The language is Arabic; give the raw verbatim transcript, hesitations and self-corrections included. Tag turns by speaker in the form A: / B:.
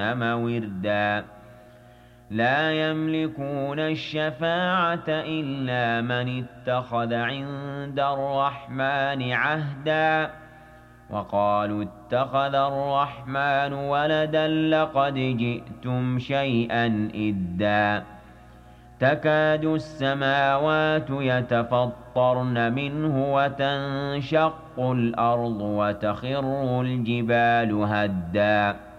A: وِرْدًا لَا يَمْلِكُونَ الشَّفَاعَةَ إِلَّا مَنِ اتَّخَذَ عِندَ الرَّحْمَٰنِ عَهْدًا وَقَالُوا اتَّخَذَ الرَّحْمَٰنُ وَلَدًا لَّقَدْ جِئْتُمْ شَيْئًا إِدًّا تَكَادُ السَّمَاوَاتُ يَتَفَطَّرْنَ مِنْهُ وَتَنشَقُّ الْأَرْضُ وَتَخِرُّ الْجِبَالُ هَدًّا